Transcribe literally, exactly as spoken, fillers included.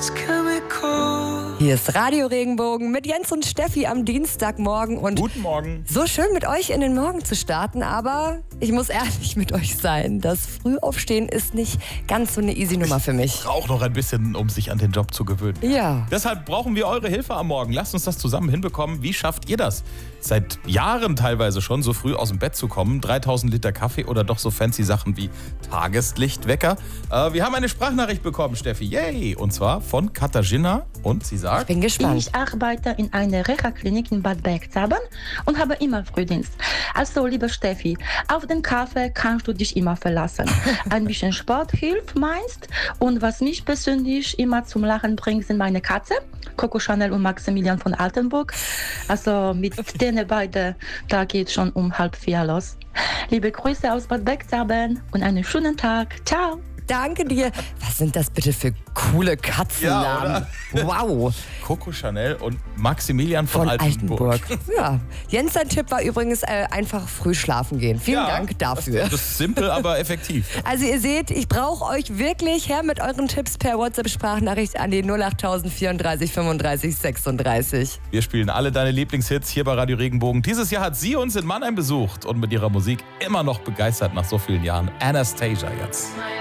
Hier ist Radio Regenbogen mit Jens und Steffi am Dienstagmorgen. Und guten Morgen. So schön mit euch in den Morgen zu starten, aber ich muss ehrlich mit euch sein. Das Frühaufstehen ist nicht ganz so eine easy Nummer für mich. Braucht noch ein bisschen, um sich an den Job zu gewöhnen. Ja. Deshalb brauchen wir eure Hilfe am Morgen. Lasst uns das zusammen hinbekommen. Wie schafft ihr das? Seit Jahren teilweise schon so früh aus dem Bett zu kommen. dreitausend Liter Kaffee oder doch so fancy Sachen wie Tageslichtwecker. Äh, wir haben eine Sprachnachricht bekommen, Steffi. Yay! Und zwar von Katarzyna. Und sie sagt... Ich bin gespannt. Ich arbeite in einer Reha-Klinik in Bad Bergzabern und habe immer Frühdienst. Also, liebe Steffi, auf den Kaffee kannst du dich immer verlassen. Ein bisschen Sport hilft meist. Und was mich persönlich immer zum Lachen bringt, sind meine Katze, Coco Chanel und Maximilian von Altenburg. Also mit denen beide, da geht schon um halb vier los. Liebe Grüße aus Bad Bergzabern und einen schönen Tag. Ciao. Danke dir. Was sind das bitte für coole Katzennamen? Ja, wow. Coco Chanel und Maximilian von, Von Altenburg. Altenburg. Ja. Jens, dein Tipp war übrigens äh, einfach früh schlafen gehen. Vielen Ja, Dank dafür. Das, das ist simpel, aber effektiv. Also ihr seht, ich brauche euch wirklich her mit euren Tipps per WhatsApp-Sprachnachricht an die null acht vierunddreißig fünfunddreißig sechsunddreißig. Wir spielen alle deine Lieblingshits hier bei Radio Regenbogen. Dieses Jahr hat sie uns in Mannheim besucht und mit ihrer Musik immer noch begeistert nach so vielen Jahren. Anastasia jetzt.